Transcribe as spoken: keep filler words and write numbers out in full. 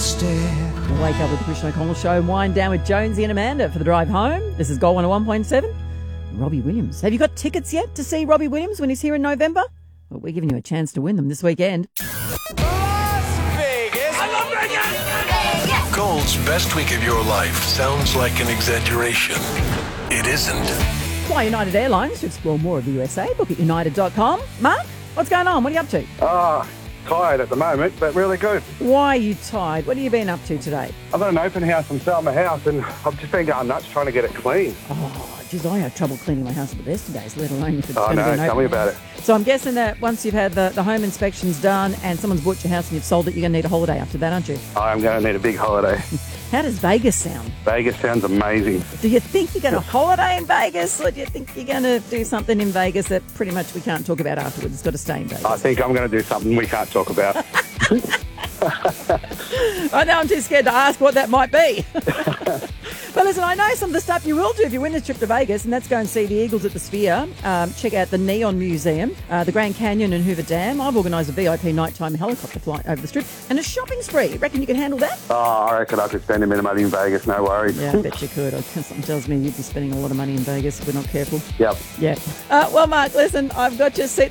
instead. Wake up with the Christian O'Connell Show and wind down with Jonesy and Amanda for the drive home. This is Gold one oh one point seven. Robbie Williams. Have you got tickets yet to see Robbie Williams when he's here in November? Well, we're giving you a chance to win them this weekend. Las Vegas. I love Vegas. Gold's best week of your life sounds like an exaggeration. It isn't. Fly United Airlines to explore more of the U S A. Book at united dot com. Mark, what's going on? What are you up to? Ah, tired at the moment, but really good. Why are you tired? What have you been up to today? I've got an open house. I'm selling my house, and I've just been going nuts trying to get it clean. Oh, geez, I have trouble cleaning my house at the best of days, let alone if it's Oh, going to no, be an tell me open about house. it. So I'm guessing that once you've had the, the home inspections done and someone's bought your house and you've sold it, you're going to need a holiday after that, aren't you? I'm going to need a big holiday. How does Vegas sound? Vegas sounds amazing. Do you think you're going to holiday in Vegas, or do you think you're going to do something in Vegas that pretty much we can't talk about afterwards? It's got to stay in Vegas. I think I'm going to do something we can't talk about. I know, I'm too scared to ask what that might be. But listen, I know some of the stuff you will do if you win this trip to Vegas, and that's go and see the Eagles at the Sphere, um, check out the Neon Museum, uh, the Grand Canyon and Hoover Dam. I've organised a V I P nighttime helicopter flight over the strip, and a shopping spree. Reckon you can handle that? Oh, I reckon I could spend a bit of money in Vegas, no worries. Yeah, I bet you could. Something tells me you'd be spending a lot of money in Vegas if we're not careful. Yep. Yeah. Uh, well, Mark, listen, I've got your seat.